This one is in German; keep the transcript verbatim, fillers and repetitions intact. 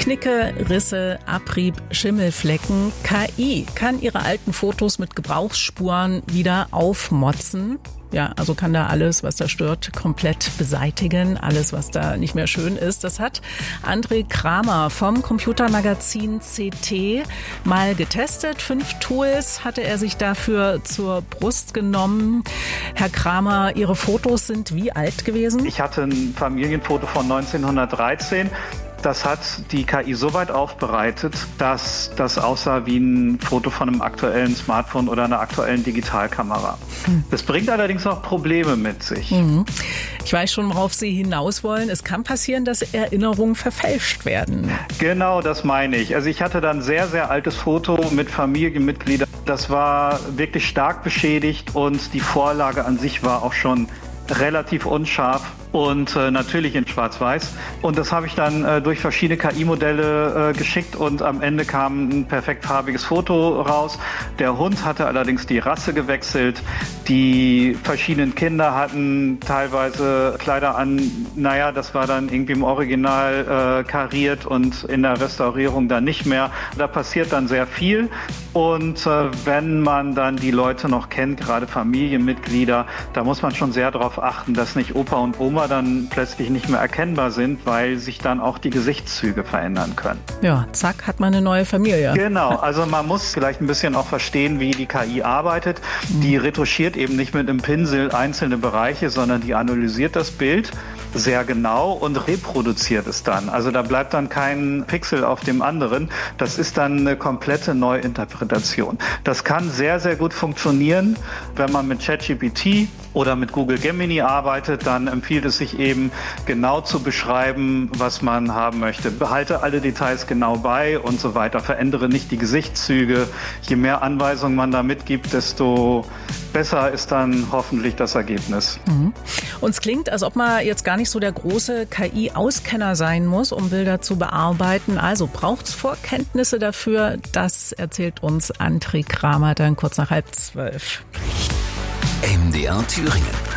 Knicke, Risse, Abrieb, Schimmelflecken. K I kann ihre alten Fotos mit Gebrauchsspuren wieder aufmotzen. Ja, also kann da alles, was da stört, komplett beseitigen. Alles, was da nicht mehr schön ist. Das hat André Kramer vom Computermagazin C T mal getestet. Fünf Tools hatte er sich dafür zur Brust genommen. Herr Kramer, Ihre Fotos sind wie alt gewesen? Ich hatte ein Familienfoto von neunzehnhundertdreizehn. Das hat die K I so weit aufbereitet, dass das aussah wie ein Foto von einem aktuellen Smartphone oder einer aktuellen Digitalkamera. Hm. Das bringt allerdings noch Probleme mit sich. Mhm. Ich weiß schon, worauf Sie hinaus wollen. Es kann passieren, dass Erinnerungen verfälscht werden. Genau, das meine ich. Also ich hatte dann ein sehr, sehr altes Foto mit Familienmitgliedern. Das war wirklich stark beschädigt und die Vorlage an sich war auch schon relativ unscharf und äh, natürlich in Schwarz-Weiß. Und das habe ich dann äh, durch verschiedene K I-Modelle äh, geschickt und am Ende kam ein perfekt farbiges Foto raus. Der Hund hatte allerdings die Rasse gewechselt. Die verschiedenen Kinder hatten teilweise Kleider an. Naja, das war dann irgendwie im Original äh, kariert und in der Restaurierung dann nicht mehr. Da passiert dann sehr viel. Und äh, wenn man dann die Leute noch kennt, gerade Familienmitglieder, da muss man schon sehr darauf achten, dass nicht Opa und Oma dann plötzlich nicht mehr erkennbar sind, weil sich dann auch die Gesichtszüge verändern können. Ja, zack, hat man eine neue Familie. Genau, also man muss vielleicht ein bisschen auch verstehen, wie die K I arbeitet. Die retuschiert eben nicht mit einem Pinsel einzelne Bereiche, sondern die analysiert das Bild sehr genau und reproduziert es dann. Also da bleibt dann kein Pixel auf dem anderen. Das ist dann eine komplette Neuinterpretation. Das kann sehr, sehr gut funktionieren, wenn man mit ChatGPT oder mit Google Gemini arbeitet, dann empfiehlt es sich eben genau zu beschreiben, was man haben möchte. Behalte alle Details genau bei und so weiter. Verändere nicht die Gesichtszüge. Je mehr Anweisungen man da mitgibt, desto besser ist dann hoffentlich das Ergebnis. Mhm. Und es klingt, als ob man jetzt gar nicht so der große K I-Auskenner sein muss, um Bilder zu bearbeiten. Also braucht es Vorkenntnisse dafür? Das erzählt uns André Kramer dann kurz nach halb zwölf. M D R Thüringen.